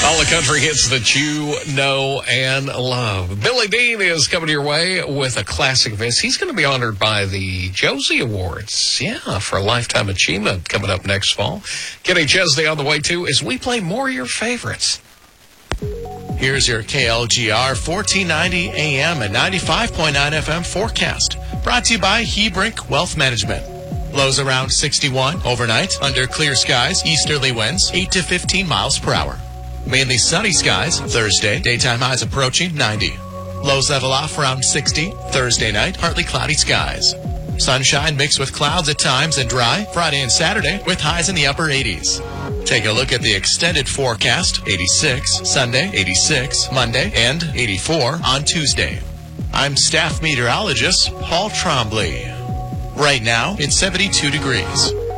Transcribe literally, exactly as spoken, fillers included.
All the country hits that you know and love. Billy Dean is coming your way with a classic of his. He's going to be honored by the Josie Awards. Yeah, for a Lifetime Achievement coming up next fall. Kenny Chesney on the way, too, as we play more of your favorites. Here's your K L G R fourteen ninety A M and ninety-five point nine F M forecast. Brought to you by Hebrink Wealth Management. Lows around sixty-one overnight. Under clear skies, easterly winds eight to fifteen miles per hour. Mainly sunny skies Thursday. Daytime highs approaching ninety. Lows level off around sixty. Thursday night, partly cloudy skies. Sunshine mixed with clouds at times and dry Friday and Saturday with highs in the upper eighties. Take a look at the extended forecast. eighty-six Sunday, eighty-six Monday, and eighty-four on Tuesday. I'm staff meteorologist Paul Trombley. Right now, it's seventy-two degrees.